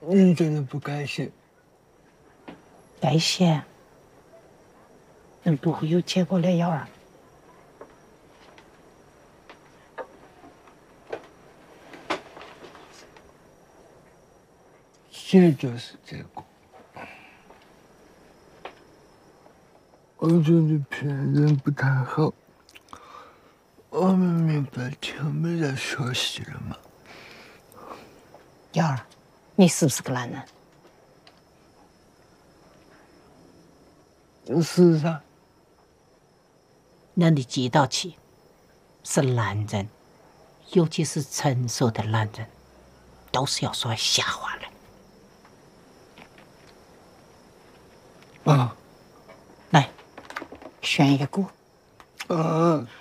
你真的不该写？ 该写，人不会有结果了，瑶儿。 写就是结果。我觉得骗人不太好。我们明白听没在说戏了吗？ 瑶儿，你是不是个男人？ 是啥？ 人的激道期是男人，尤其是成熟的男人，都是要说瞎话的。 啊， 来，选一个。